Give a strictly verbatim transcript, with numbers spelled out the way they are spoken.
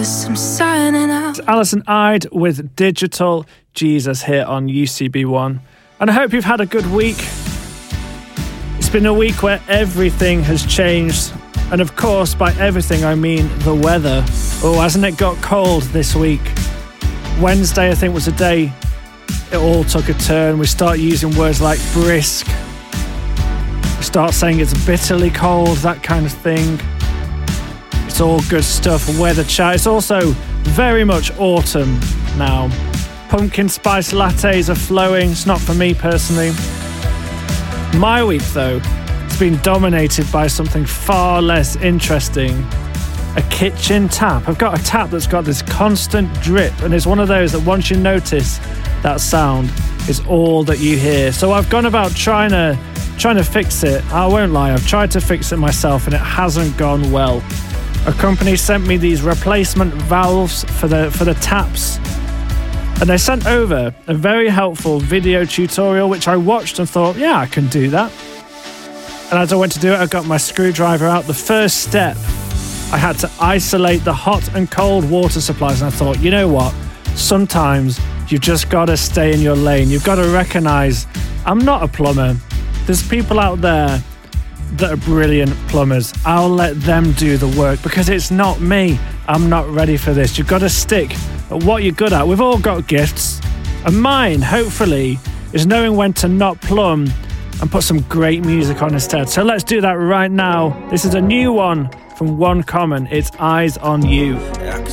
Jesus, I'm signing out. It's Alison Ide with Digital Jesus here on U C B one. And I hope you've had a good week. It's been a week where everything has changed. And of course, by everything, I mean the weather. Oh, hasn't it got cold this week? Wednesday, I think, was a day it all took a turn. We start using words like brisk. We start saying it's bitterly cold, that kind of thing. It's all good stuff, weather chat. It's also very much autumn now. Pumpkin spice lattes are flowing. It's not for me personally. My week, though, has been dominated by something far less interesting. A kitchen tap. I've got a tap that's got this constant drip, and it's one of those that once you notice that sound is all that you hear. So I've gone about trying to trying to fix it. I won't lie, I've tried to fix it myself and it hasn't gone well. A company sent me these replacement valves for the for the taps, and they sent over a very helpful video tutorial which I watched and thought, yeah, I can do that. And as I went to do it, I got my screwdriver out. The first step, I had to isolate the hot and cold water supplies, and I thought, you know what? Sometimes you've just got to stay in your lane. You've got to recognise, I'm not a plumber. There's people out there that are brilliant plumbers. I'll let them do the work because it's not me. I'm not ready for this. You've got to stick at what you're good at. We've all got gifts, and mine, hopefully, is knowing when to not plumb and put some great music on instead. So let's do that right now. This is a new one from One Common. It's Eyes on You. I could